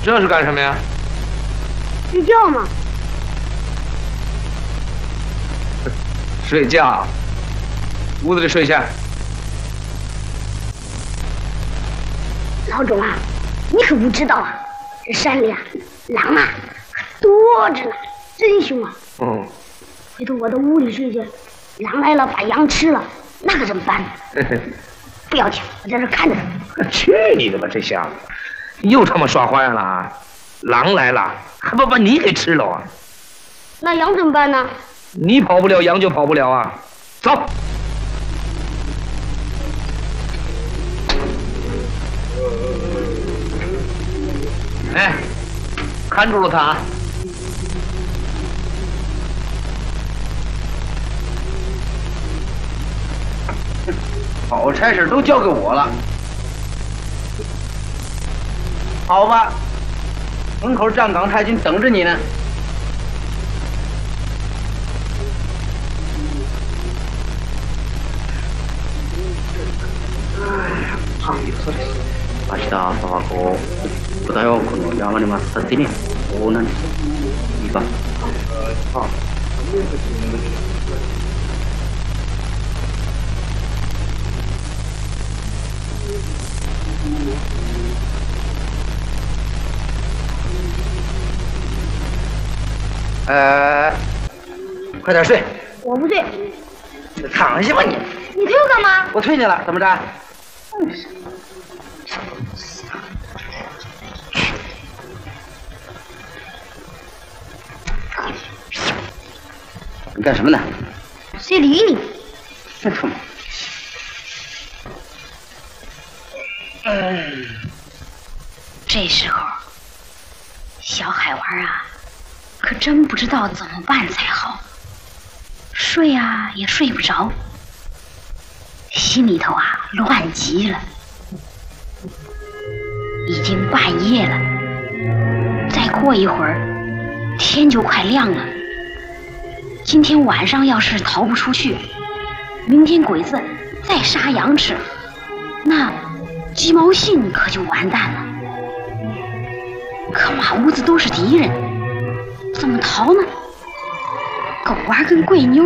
这是干什么呀？ 睡觉嘛。 睡觉。屋子里睡下。 老总啊，你可不知道啊，这山里啊，狼啊多着呢，真凶啊！ 嗯。 回头我到屋里睡去，狼来了把羊吃了，那可怎么办呢？不要紧，我在这看着他。 去你的吧，这小子，又他妈耍花样了啊！狼来了，还不把你给吃了啊？ 那羊怎么办呢？ 你跑不了，羊就跑不了啊！走。哎，看住了他啊！ 好差事都交给我了。好吧，门口站岗太君等着你呢。明日朝はこう豚よこの山に待ったってね。おおなんですいいか。あ。 快点睡。 我不睡。 躺下吧你。 你推我干嘛？ 我推你了，怎么着？你干什么呢？ 谁理你？ 这时候，小海娃啊，可真不知道怎么办才好。睡啊也睡不着，心里头啊乱极了。已经半夜了，再过一会儿，天就快亮了。今天晚上要是逃不出去，明天鬼子再杀羊吃，那鸡毛信可就完蛋了。可满屋子都是敌人，怎么逃呢？狗娃跟贵妞